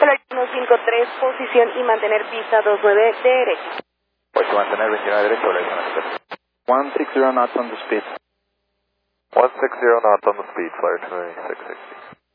Flight 153, posición y mantener pista 29 derecha. Pues mantener 29 derecha, Flight 153. 160 knots on the speed. 160 knots on the speed, Flyer 2660.